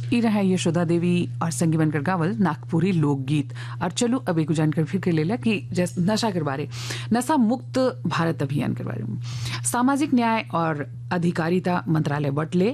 ई रहा यशोदा देवी और संगी बनकर गावल नागपुरी लोकगीत। और चलो अब एक जानकारी फिर कर लेला कि जैसे नशा के बारे, नशा मुक्त भारत अभियान के बारे में सामाजिक न्याय और अधिकारिता मंत्रालय बटले